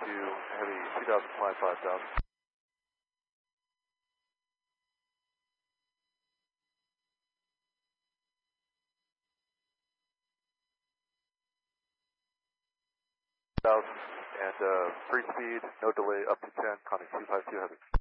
heavy 2000, fly 5000. And free speed, no delay, up to 10, conning 252 heavy.